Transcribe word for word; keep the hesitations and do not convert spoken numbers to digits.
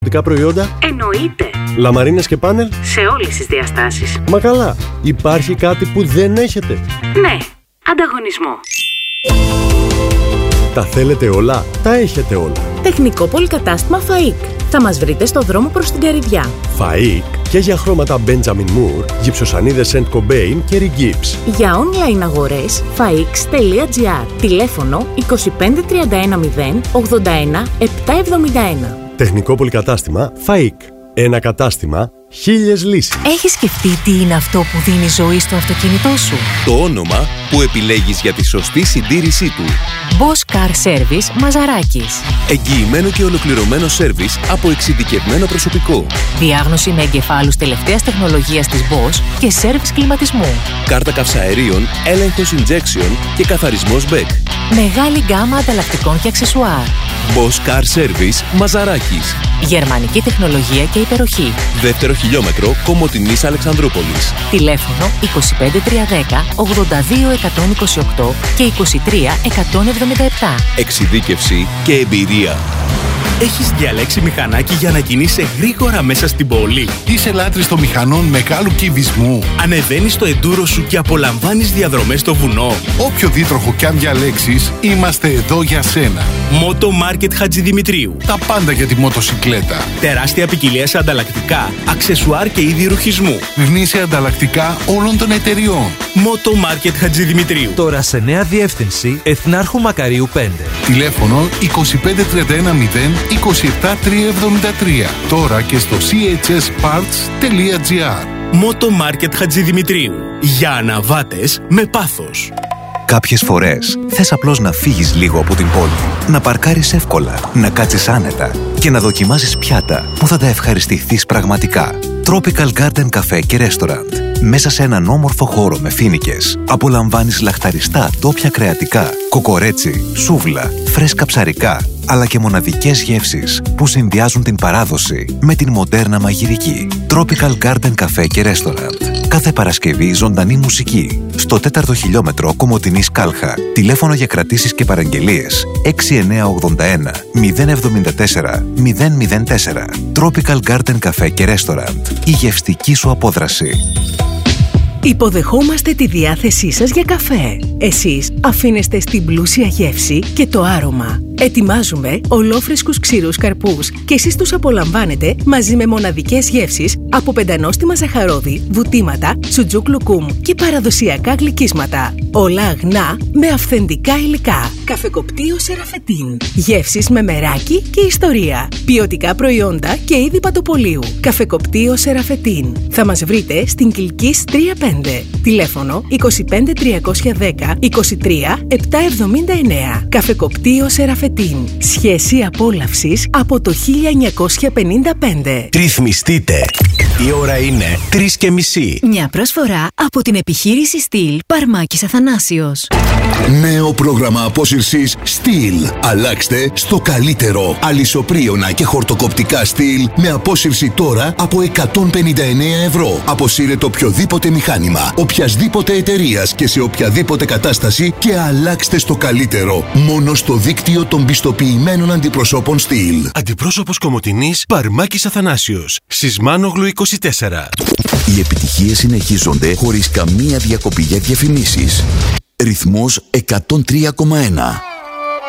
προϊόντα. Εννοείται. Λαμαρίνες και πάνελ. Σε όλες τις διαστάσεις. Μα καλά, υπάρχει κάτι που δεν έχετε? Ναι, ανταγωνισμό. Τα θέλετε όλα, τα έχετε όλα. Τεχνικό πολυκατάστημα φαΐκ. Θα μας βρείτε στο δρόμο προς την Καρυδιά. φαΐκ και για χρώματα Benjamin Moore, γυψοσανίδες Saint Cobain και Rick Gibbs. Για online αγορές φαΐξ τελεία τζι άρ. Τηλέφωνο είκοσι πέντε τριάντα ένα μηδέν ογδόντα ένα επτακόσια εβδομήντα ένα. Τεχνικό πολυκατάστημα φαΐκ. Ένα κατάστημα, χίλιες λύσεις. Έχεις σκεφτεί τι είναι αυτό που δίνει ζωή στο αυτοκίνητό σου? Το όνομα που επιλέγεις για τη σωστή συντήρησή του. Bosch Car Service Μαζαράκης. Εγγυημένο και ολοκληρωμένο σέρβις από εξειδικευμένο προσωπικό. Διάγνωση με εγκεφάλους τελευταίας τεχνολογίας της Bosch και σέρβις κλιματισμού. Κάρτα καυσαερίων, έλεγχος injection και καθαρισμός μπέκ. Μεγάλη γκάμα ανταλλακτικών και αξεσουάρ. Bosch Car Service Μαζαράκης. Γερμανική τεχνολογία και υπεροχή. Δεύτερο χιλιόμετρο Κομοτηνής Αλεξανδρούπολης. Τηλέφωνο είκοσι πέντε τριακόσια δέκα ογδόντα δύο εκατόν είκοσι οκτώ και είκοσι τρία εκατόν εβδομήντα επτά. Εξειδίκευση και εμπειρία. Έχεις διαλέξει μηχανάκι για να κινείσαι γρήγορα μέσα στην πόλη? Είσαι λάτρης των μηχανών μεγάλου κυβισμού? Ανεβαίνεις το εντούρο σου και απολαμβάνεις διαδρομές στο βουνό? Όποιο δίτροχο κι αν διαλέξεις, είμαστε εδώ για σένα. Moto Market Χατζηδημητρίου. Τα πάντα για τη μοτοσικλέτα. Τεράστια ποικιλία σε ανταλλακτικά, αξεσουάρ και είδη ρουχισμού. Γνήσια ανταλλακτικά όλων των εταιριών. Moto Market Χατζηδημητρίου. Τώρα σε νέα διεύθυνση Εθνάρχου Μακαρίου πέντε. Τηλέφωνο είκοσι πέντε τριάντα ένα μηδέν είκοσι επτά τριακόσια εβδομήντα τρία. Τώρα και στο σι έιτς ες πάρτς τελεία τζι άρ. Moto Market Χατζηδημητρίου. Για αναβάτες με πάθος. Κάποιες φορές θες απλώς να φύγεις λίγο από την πόλη, να παρκάρεις εύκολα, να κάτσεις άνετα και να δοκιμάσεις πιάτα που θα τα ευχαριστηθείς πραγματικά. Tropical Garden Café και Restaurant. Μέσα σε έναν όμορφο χώρο με φοίνικες, απολαμβάνεις λαχταριστά ντόπια κρεατικά, κοκορέτσι, σούβλα, φρέσκα ψαρικά, αλλά και μοναδικές γεύσεις που συνδυάζουν την παράδοση με την μοντέρνα μαγειρική. Tropical Garden Café και Restaurant. Κάθε Παρασκευή ζωντανή μουσική. Στο τέταρτο χιλιόμετρο Κομοτηνής Κάλχα. Τηλέφωνο για κρατήσεις και παραγγελίες έξι εννιά ογδόντα ένα μηδέν εβδομήντα τέσσερα μηδέν μηδέν τέσσερα. Tropical Garden Café και Restaurant. Η γευστική σου απόδραση. Υποδεχόμαστε τη διάθεσή σας για καφέ. Εσείς αφήνεστε στην πλούσια γεύση και το άρωμα. Ετοιμάζουμε ολόφρεσκους ξηρούς καρπούς και εσείς τους απολαμβάνετε μαζί με μοναδικές γεύσεις από πεντανόστιμα ζαχαρόδι, βουτήματα, σουτζούκ λουκούμ και παραδοσιακά γλυκίσματα. Όλα αγνά με αυθεντικά υλικά. Καφεκοπτείο Σεραφετίν. Γεύσεις με μεράκι και ιστορία. Ποιοτικά προϊόντα και είδη παντοπολίου. Καφεκοπτείο Σεραφετίν. Θα μας βρείτε στην Κιλκής τρία πέντε. Τηλέφωνο είκοσι πέντε τριακόσια δέκα είκοσι τρία επτακόσια εβδομήντα εννέα. Καφεκοπτείο Σεραφετίν. Σχέση απόλαυσης από το χίλια εννιακόσια πενήντα πέντε. Ρυθμιστείτε. Η ώρα είναι τρεις και μισή. Μια προσφορά από την επιχείρηση Στυλ Παρμάκης Αθανάσιος. Νέο πρόγραμμα απόσυρσης Στυλ. Αλλάξτε στο καλύτερο. Αλυσοπρίωνα και χορτοκοπτικά Στυλ με απόσυρση τώρα από εκατόν πενήντα εννέα ευρώ. Αποσύρετε οποιοδήποτε μηχάνημα, οποιασδήποτε εταιρείας και σε οποιαδήποτε κατάσταση και αλλάξτε στο καλύτερο. Μόνο στο δίκτυο των πιστοποιημένων αντιπροσώπων Στυλ. Αντιπρόσωπος Κομοτηνής Παρμάκης Αθανάσιος. Σισμάνογλου είκοσι τέσσερα. Οι επιτυχίες συνεχίζονται χωρίς καμία διακοπή για διαφημίσεις. Ρυθμός εκατόν τρία κόμμα ένα.